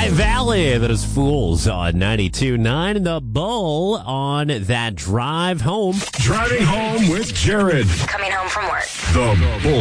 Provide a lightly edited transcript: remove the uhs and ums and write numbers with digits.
High Valley, that is Fools on 92.9, and the Bull on that drive home. Driving home with Jared. Coming home from work. The Bull.